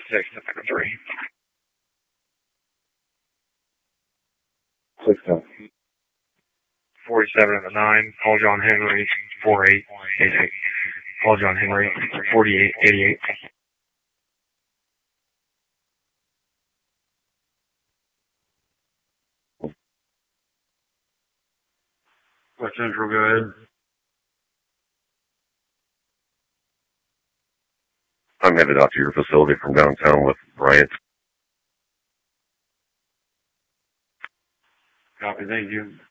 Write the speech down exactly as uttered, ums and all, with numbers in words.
Six to three. Six ten. Forty-seven and the nine. Call John Henry. Four eight eight eight. Call John Henry. Forty-eight eighty-eight. West Central, go ahead. I'm headed out to your facility from downtown with Bryant. Copy, thank you.